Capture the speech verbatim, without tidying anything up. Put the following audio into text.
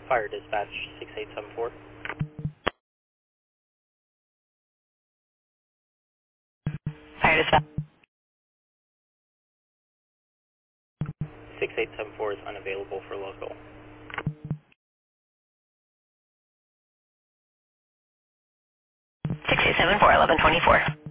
Fire dispatch six eight seven four. Fire dispatch. six eight seven four is unavailable for local. six eight seven four, eleven twenty-four.